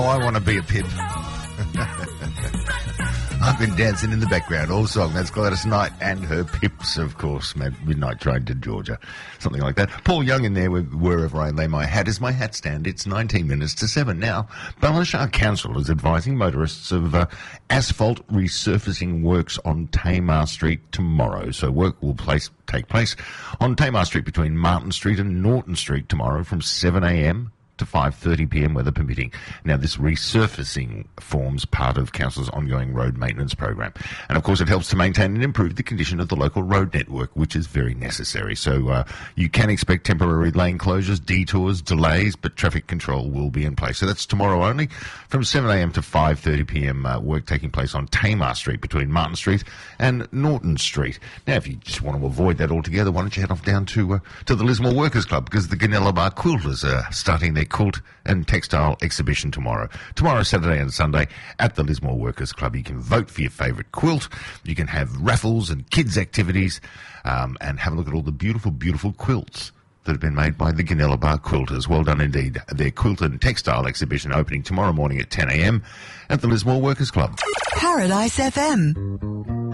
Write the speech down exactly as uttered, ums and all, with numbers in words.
Oh, I want to be a pip. I've been dancing in the background all song. That's Gladys Knight and her pips, of course. Midnight Train to Georgia. Something like that. Paul Young in there with Wherever I Lay My Hat is my hat stand. It's nineteen minutes to seven now. Ballinashire Council is advising motorists of uh, asphalt resurfacing works on Tamar Street tomorrow. So work will place, take place on Tamar Street between Martin Street and Norton Street tomorrow from seven a.m. to five thirty p.m. weather permitting. Now, this resurfacing forms part of Council's ongoing road maintenance program. And, of course, it helps to maintain and improve the condition of the local road network, which is very necessary. So uh, you can expect temporary lane closures, detours, delays, but traffic control will be in place. So that's tomorrow only from seven a.m. to five thirty p.m. Uh, work taking place on Tamar Street between Martin Street and Norton Street. Now, if you just want to avoid that altogether, why don't you head off down to uh, to the Lismore Workers Club, because the Ganella Bar Quilters are starting their quilt and textile exhibition tomorrow. Tomorrow, Saturday and Sunday at the Lismore Workers Club. You can vote for your favourite quilt. You can have raffles and kids' activities um, and have a look at all the beautiful, beautiful quilts that have been made by the Ganella Bar Quilters. Well done indeed. Their quilt and textile exhibition opening tomorrow morning at ten a.m. at the Lismore Workers Club. Paradise F M.